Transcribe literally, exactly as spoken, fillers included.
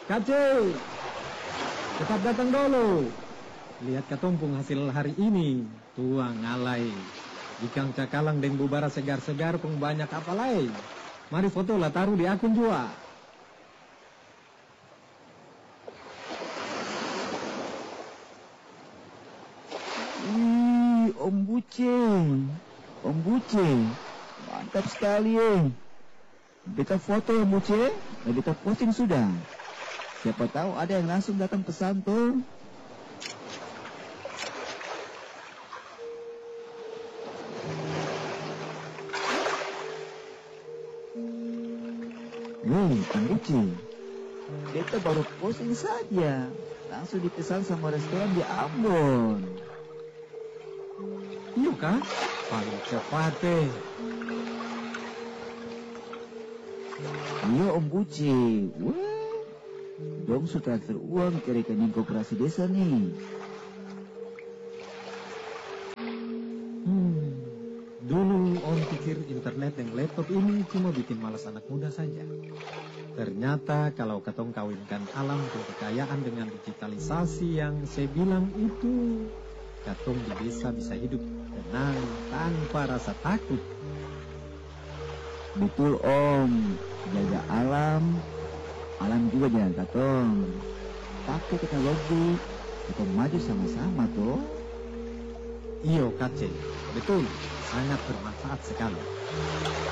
Kace, cepat datang dulu. Lihat katumpung hasil hari ini. Tuang alai. Ikan cakalang dan bubara segar-segar pun banyak apalai. Mari foto lah taruh di akun jua. Wih, Om Buce. Om Buce. Mantap sekali eh. Beta foto Om Buce, dan beta posting sudah. Siapa tahu ada yang langsung datang pesan tuh. Hei, Om Buce. Beta baru posting saja. Langsung dipesan sama restoran di Ambon. Iya kah? Paling cepat eh. Iya Om Buce. Wah, dong sudah transfer uang ke rekening koperasi desa nih. Hmm, dulu Om pikir internet dan laptop ini cuma bikin malas anak muda saja. Ternyata kalau katong kawinkan alam dan kekayaan dengan digitalisasi yang saya bilang itu, katong di desa bisa hidup tenang tanpa rasa takut. Betul Om, jaga alam, alam juga jangan katong. Pakai teknologi, kita maju sama-sama toh. Iyo Kace, betul, sangat bermanfaat sekali.